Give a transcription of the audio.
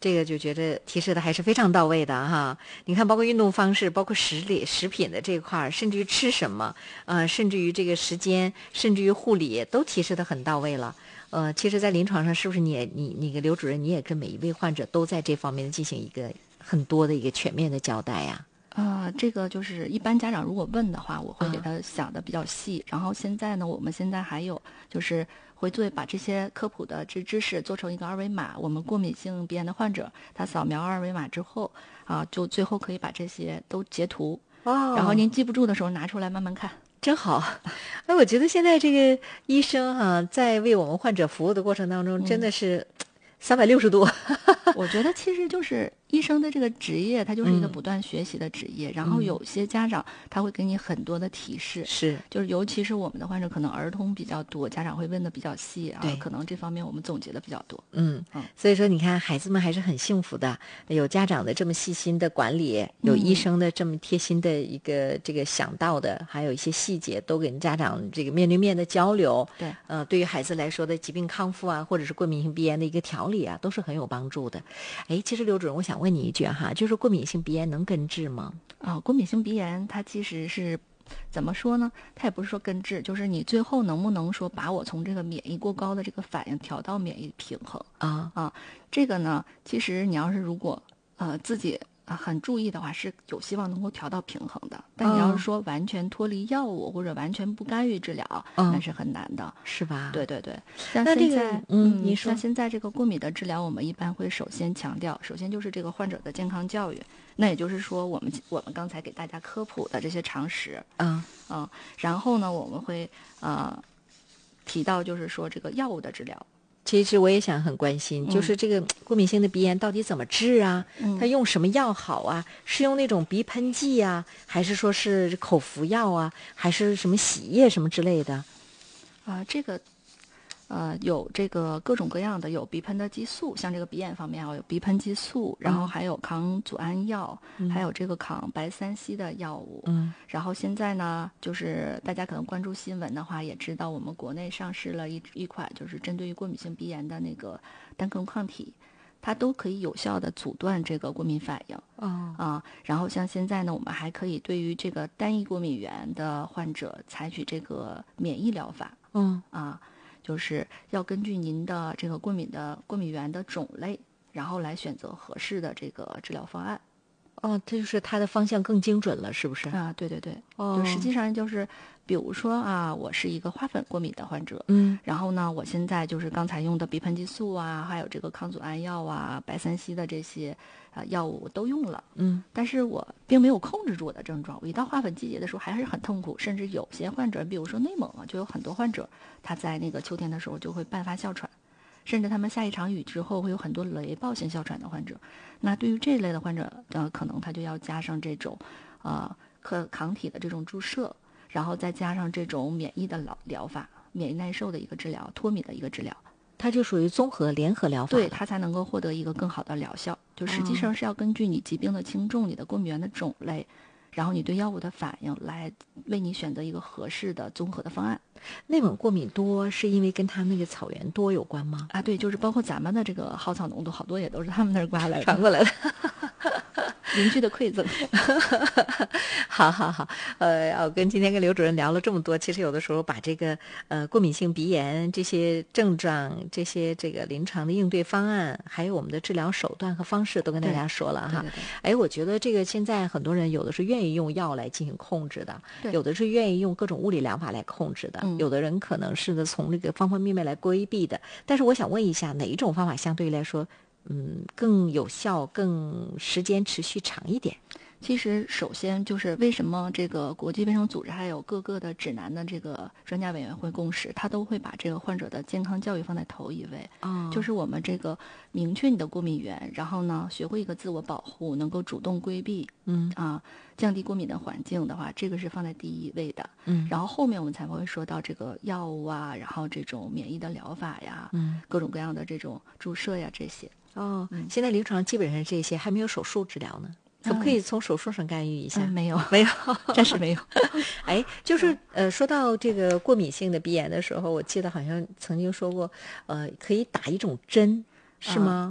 这个就觉得提示的还是非常到位的哈。你看，包括运动方式，包括食品的这一块，甚至于吃什么，甚至于这个时间，甚至于护理，都提示的很到位了。其实，在临床上，是不是你那个刘主任，你也跟每一位患者都在这方面进行一个很多的一个全面的交代呀？ 这个就是一般家长如果问的话，我会给他想的比较细。然后现在呢，我们现在还有就是会把这些科普的知识做成一个二维码，我们过敏性鼻炎的患者，他扫描二维码之后就最后可以把这些都截图，然后您记不住的时候拿出来慢慢看。 真好。哎，我觉得现在这个医生在为我们患者服务的过程当中，真的是360度。 我觉得其实就是医生的这个职业，它就是一个不断学习的职业。然后有些家长他会给你很多的提示， 是， 就是尤其是我们的患者可能儿童比较多，家长会问的比较细对， 可能这方面我们总结的比较多。 所以说你看孩子们还是很幸福的，有家长的这么细心的管理，有医生的这么贴心的一个这个想到的，还有一些细节都跟家长这个面对面的交流。 对， 对于孩子来说的疾病康复或者是过敏性鼻炎的一个调理都是很有帮助的。哎，其实刘主任，我想问你一句就是过敏性鼻炎能根治吗？ 过敏性鼻炎它其实是怎么说呢？它也不是说根治，就是你最后能不能说把我从这个免疫过高的这个反应调到免疫平衡这个呢，其实你要是如果自己很注意的话，是有希望能够调到平衡的。但你要是说完全脱离药物或者完全不干预治疗，那是很难的， 是吧？ 对对对。像现在， 你说像现在这个过敏的治疗，我们一般会首先强调，首先就是这个患者的健康教育。那也就是说，我们刚才给大家科普的这些常识，然后呢，我们会提到就是说这个药物的治疗。 其实我也想很关心，就是这个过敏性的鼻炎到底怎么治啊？它用什么药好啊？是用那种鼻喷剂还是说是口服药还是什么洗液什么之类的？ 这个有这个各种各样的，有鼻喷的激素，像这个鼻炎方面有鼻喷激素，然后还有抗组胺药，还有这个抗白三烯的药物。然后现在呢，就是大家可能关注新闻的话，也知道我们国内上市了一款就是针对于过敏性鼻炎的那个单克隆抗体，它都可以有效的阻断这个过敏反应。然后像现在呢，我们还可以对于这个单一过敏源的患者采取这个免疫疗法。就是要根据您的这个过敏源的种类，然后来选择合适的这个治疗方案。 这就是它的方向更精准了，是不是？ 对对对，就实际上就是，比如说我是一个花粉过敏的患者，然后呢，我现在就是刚才用的鼻喷激素还有这个抗组胺药白三烯的这些药物我都用了，但是我并没有控制住我的症状，我一到花粉季节的时候还是很痛苦，甚至有些患者，比如说内蒙就有很多患者，他在那个秋天的时候就会伴发哮喘。甚至他们下一场雨之后会有很多雷暴性哮喘的患者，那对于这一类的患者，可能他就要加上这种，抗体的这种注射，然后再加上这种免疫的疗法，免疫耐受的一个治疗，脱敏的一个治疗， 它就属于综合联合疗法， 对，它才能够获得一个更好的疗效。就实际上是要根据你疾病的轻重、你的过敏源的种类，然后你对药物的反应，来为你选择一个合适的综合的方案。 内蒙过敏多是因为跟他那个草原多有关吗？ 对，就是包括咱们的这个蒿草浓度好多也都是他们那儿刮来的， 传过来的。 邻居的馈赠。 好，我今天跟刘主任聊了这么多，其实有的时候把这个过敏性鼻炎这些症状、这些这个临床的应对方案，还有我们的治疗手段和方式都跟大家说了哈。 对， 我觉得这个现在很多人有的是愿意用药来进行控制的，有的是愿意用各种物理疗法来控制的，有的人可能是从这个方方面面来规避的。但是我想问一下，哪一种方法相对来说更有效，更时间持续长一点？ 其实首先就是为什么这个国际卫生组织还有各个的指南的这个专家委员会共识，他都会把这个患者的健康教育放在头一位。就是我们这个明确你的过敏源，然后呢学会一个自我保护，能够主动规避，降低过敏的环境的话，这个是放在第一位的。然后后面我们才会说到这个药物然后这种免疫的疗法呀，各种各样的这种注射呀这些。 现在临床基本上这些还没有手术治疗呢。可不可以从手术上干预一下？ 没有， 暂时没有。就是说到这个过敏性的鼻炎的时候，我记得好像曾经说过，可以打一种针，是吗？